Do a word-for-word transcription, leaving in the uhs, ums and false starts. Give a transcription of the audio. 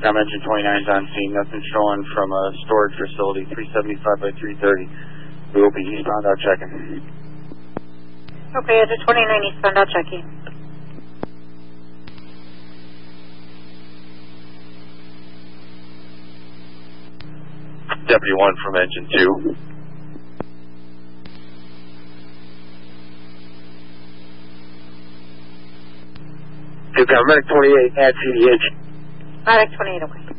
Com Engine twenty-nine is on scene. Nothing showing from a storage facility, three seventy-five by three thirty. We will be eastbound out checking. Okay, Engine twenty-nine eastbound out checking. Deputy one from Engine two. Two, Medic twenty-eight at C D H. Medic twenty-eight, okay.